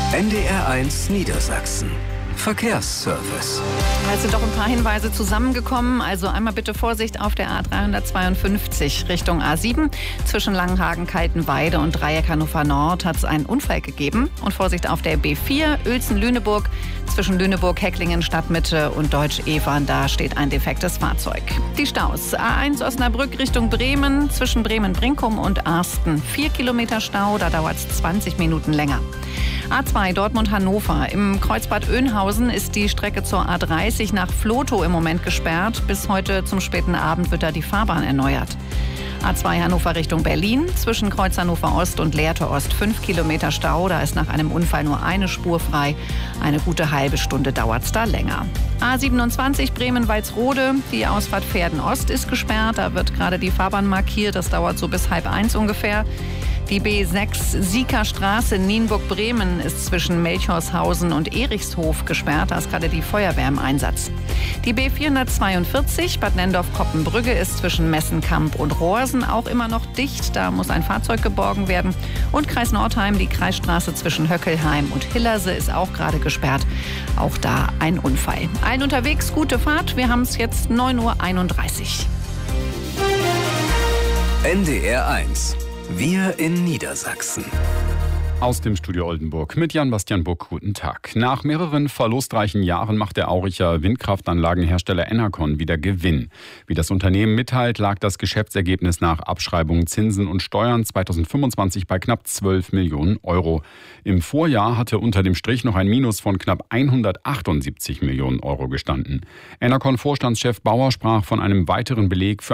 NDR1 Niedersachsen. Verkehrsservice. Es sind doch ein paar Hinweise zusammengekommen. Also einmal bitte Vorsicht auf der A352 Richtung A7. Zwischen Langenhagen, Kaltenweide und Dreieck Hannover Nord hat es einen Unfall gegeben. Und Vorsicht auf der B4 Uelzen-Lüneburg. Zwischen Lüneburg, Hecklingen, Stadtmitte und Deutsch-Evern, da steht ein defektes Fahrzeug. Die Staus. A1 Osnabrück Richtung Bremen. Zwischen Bremen-Brinkum und Arsten 4 Kilometer Stau. Da dauert es 20 Minuten länger. A2 Dortmund-Hannover. Im Kreuzbad Oeynhausen ist die Strecke zur A30 nach Vlotho im Moment gesperrt. Bis heute zum späten Abend wird da die Fahrbahn erneuert. A2 Hannover Richtung Berlin. Zwischen Kreuz Hannover Ost und Lehrte Ost 5 Kilometer Stau. Da ist nach einem Unfall nur eine Spur frei. Eine gute halbe Stunde dauert es da länger. A27 Bremen-Walsrode. Die Ausfahrt Pferden Ost ist gesperrt. Da wird gerade die Fahrbahn markiert. Das dauert so bis 12:30 ungefähr. Die B6 Sieker Straße Nienburg-Bremen ist zwischen Melchorshausen und Erichshof gesperrt. Da ist gerade die Feuerwehr im Einsatz. Die B442 Bad Nendorf-Koppenbrügge ist zwischen Messenkamp und Rohrsen auch immer noch dicht. Da muss ein Fahrzeug geborgen werden. Und Kreis Nordheim, die Kreisstraße zwischen Höckelheim und Hillerse ist auch gerade gesperrt. Auch da ein Unfall. Allen unterwegs, gute Fahrt. Wir haben es jetzt 9:31 Uhr. NDR1. Wir in Niedersachsen. Aus dem Studio Oldenburg mit Jan-Bastian Buck. Guten Tag. Nach mehreren verlustreichen Jahren macht der Auricher Windkraftanlagenhersteller Enercon wieder Gewinn. Wie das Unternehmen mitteilt, lag das Geschäftsergebnis nach Abschreibungen, Zinsen und Steuern 2025 bei knapp 12 Millionen Euro. Im Vorjahr hatte unter dem Strich noch ein Minus von knapp 178 Millionen Euro gestanden. Enercon-Vorstandschef Bauer sprach von einem weiteren Beleg für